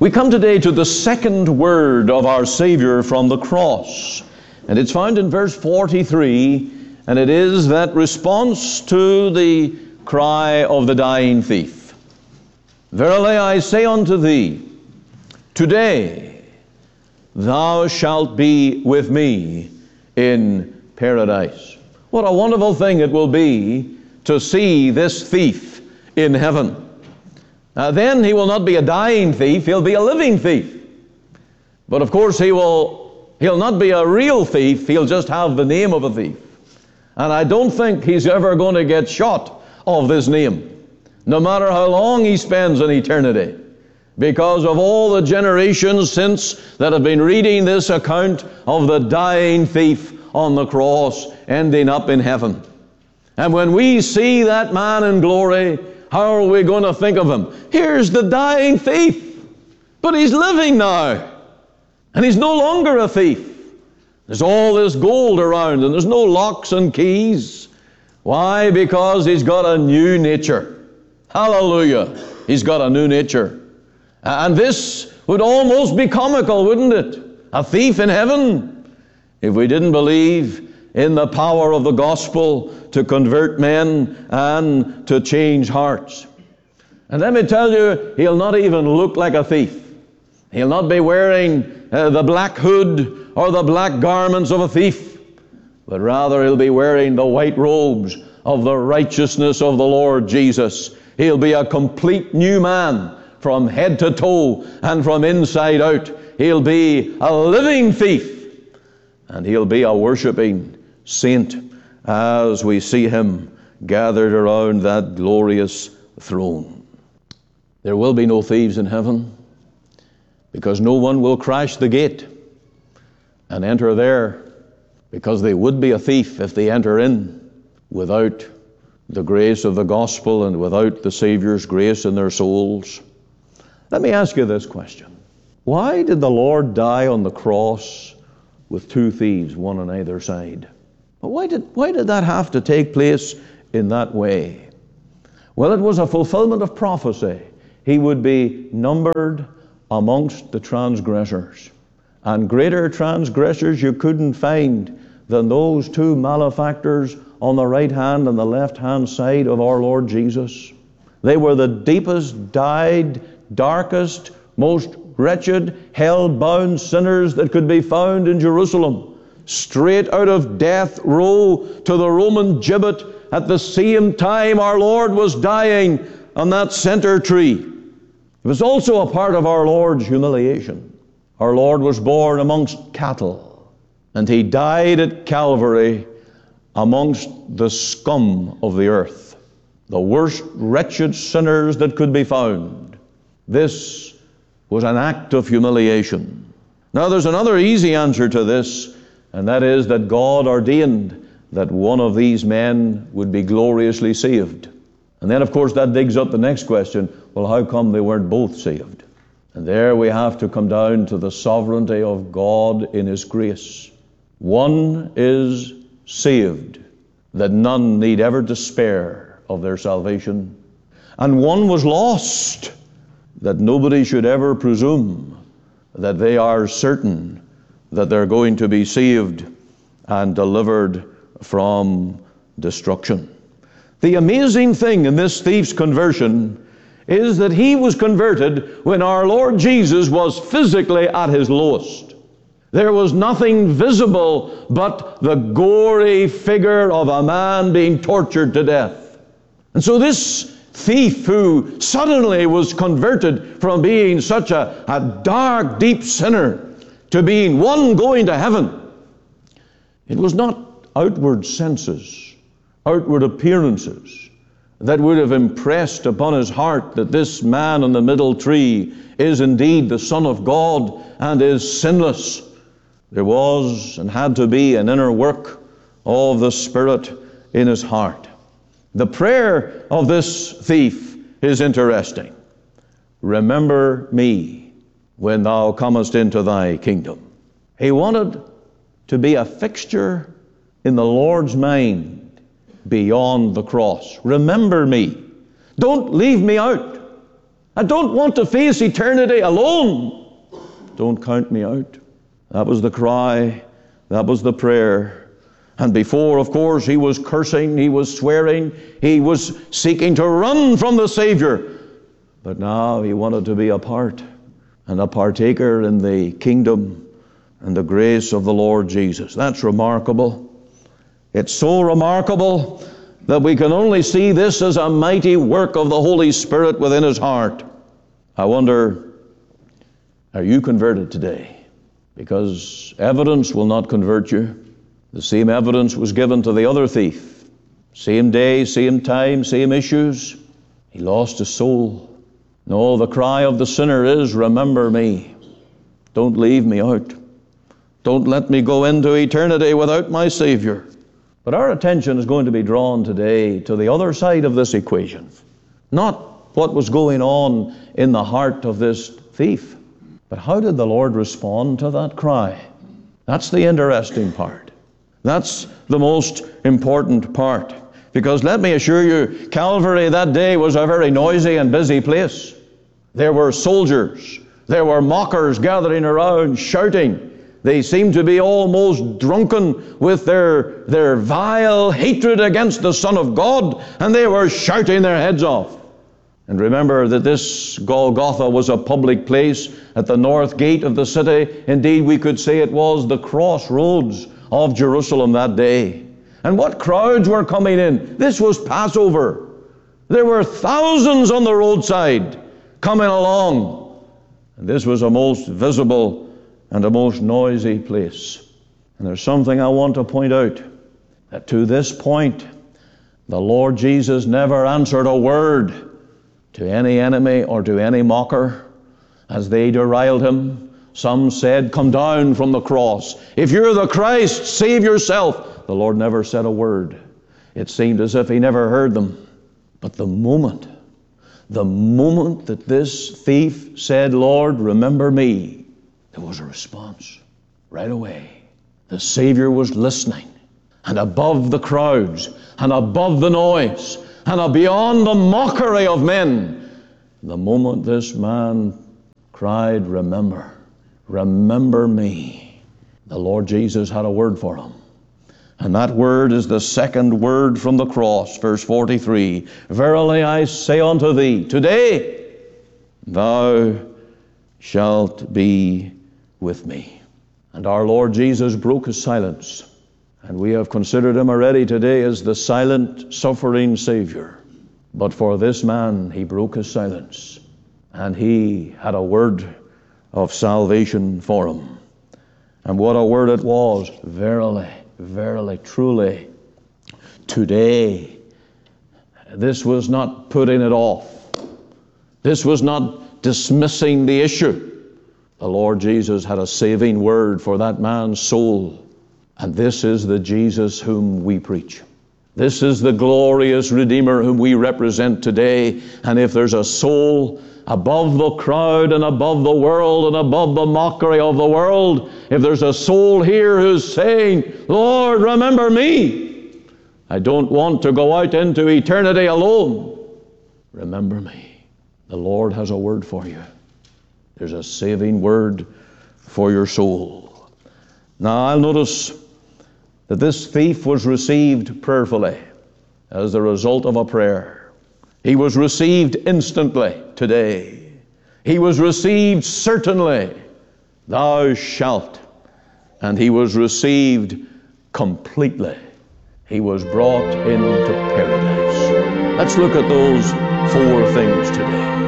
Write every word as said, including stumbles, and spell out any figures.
We come today to the second word of our Savior from the cross. And it's found in verse forty-three, and it is that response to the cry of the dying thief. Verily I say unto thee, today thou shalt be with me in paradise. What a wonderful thing it will be to see this thief in heaven. Now then he will not be a dying thief, he'll be a living thief. But of course he will, he'll not be a real thief, he'll just have the name of a thief. And I don't think he's ever going to get shot of this name, no matter how long he spends in eternity, because of all the generations since that have been reading this account of the dying thief on the cross ending up in heaven. And when we see that man in glory, how are we going to think of him? Here's the dying thief, but he's living now, and he's no longer a thief. There's all this gold around, and there's no locks and keys. Why? Because he's got a new nature. Hallelujah. He's got a new nature. And this would almost be comical, wouldn't it? A thief in heaven, if we didn't believe in the power of the gospel to convert men and to change hearts. And let me tell you, he'll not even look like a thief. He'll not be wearing uh, the black hood or the black garments of a thief, but rather he'll be wearing the white robes of the righteousness of the Lord Jesus. He'll be a complete new man from head to toe and from inside out. He'll be a living thief, and he'll be a worshiping saint as we see him gathered around that glorious throne. There will be no thieves in heaven, because no one will crash the gate and enter there, because they would be a thief if they enter in without the grace of the gospel and without the Savior's grace in their souls. Let me ask you this question. Why did the Lord die on the cross with two thieves, one on either side? But why did, why did that have to take place in that way? Well, it was a fulfillment of prophecy. He would be numbered amongst the transgressors. And greater transgressors you couldn't find than those two malefactors on the right hand and the left hand side of our Lord Jesus. They were the deepest, dyed, darkest, most wretched, hell-bound sinners that could be found in Jerusalem. Straight out of death row to the Roman gibbet at the same time our Lord was dying on that center tree. It was also a part of our Lord's humiliation. Our Lord was born amongst cattle, and he died at Calvary amongst the scum of the earth, the worst wretched sinners that could be found. This was an act of humiliation. Now there's another easy answer to this, and that is that God ordained that one of these men would be gloriously saved. And then, of course, that digs up the next question. Well, how come they weren't both saved? And there we have to come down to the sovereignty of God in His grace. One is saved, that none need ever despair of their salvation. And one was lost, that nobody should ever presume that they are certain that they're going to be saved and delivered from destruction. The amazing thing in this thief's conversion is that he was converted when our Lord Jesus was physically at his lowest. There was nothing visible but the gory figure of a man being tortured to death. And so this thief who suddenly was converted from being such a, a dark, deep sinner to being one going to heaven, it was not outward senses, outward appearances that would have impressed upon his heart that this man on the middle tree is indeed the Son of God and is sinless. There was and had to be an inner work of the Spirit in his heart. The prayer of this thief is interesting. Remember me when thou comest into thy kingdom. He wanted to be a fixture in the Lord's mind beyond the cross. Remember me. Don't leave me out. I don't want to face eternity alone. Don't count me out. That was the cry. That was the prayer. And before, of course, he was cursing, he was swearing, he was seeking to run from the Savior. But now he wanted to be a part and a partaker in the kingdom and the grace of the Lord Jesus. That's remarkable. It's so remarkable that we can only see this as a mighty work of the Holy Spirit within his heart. I wonder, are you converted today? Because evidence will not convert you. The same evidence was given to the other thief. Same day, same time, same issues. He lost his soul. No, the cry of the sinner is, remember me. Don't leave me out. Don't let me go into eternity without my Savior. But our attention is going to be drawn today to the other side of this equation. Not what was going on in the heart of this thief, but how did the Lord respond to that cry? That's the interesting part. That's the most important part. Because let me assure you, Calvary that day was a very noisy and busy place. There were soldiers, there were mockers gathering around, shouting. They seemed to be almost drunken with their, their vile hatred against the Son of God, and they were shouting their heads off. And remember that this Golgotha was a public place at the north gate of the city. Indeed, we could say it was the crossroads of Jerusalem that day. And what crowds were coming in? This was Passover. There were thousands on the roadside coming along. And this was a most visible and a most noisy place. And there's something I want to point out, that to this point, the Lord Jesus never answered a word to any enemy or to any mocker as they deriled him. Some said, come down from the cross. If you're the Christ, save yourself. The Lord never said a word. It seemed as if he never heard them. But the moment, the moment that this thief said, Lord, remember me, there was a response right away. The Savior was listening. And above the crowds, and above the noise, and beyond the mockery of men, the moment this man cried, remember, remember me, the Lord Jesus had a word for him. And that word is the second word from the cross, verse forty-three. Verily I say unto thee, today thou shalt be with me. And our Lord Jesus broke his silence. And we have considered him already today as the silent, suffering Savior. But for this man, he broke his silence. And he had a word of salvation for him. And what a word it was. Verily, verily, truly, today. This was not putting it off. This was not dismissing the issue. The Lord Jesus had a saving word for that man's soul. And this is the Jesus whom we preach. This is the glorious Redeemer whom we represent today. And if there's a soul above the crowd and above the world and above the mockery of the world, if there's a soul here who's saying, Lord, remember me. I don't want to go out into eternity alone. Remember me. The Lord has a word for you. There's a saving word for your soul. Now I'll notice that this thief was received prayerfully as the result of a prayer. He was received instantly today. He was received certainly, thou shalt. And he was received completely. He was brought into paradise. Let's look at those four things today.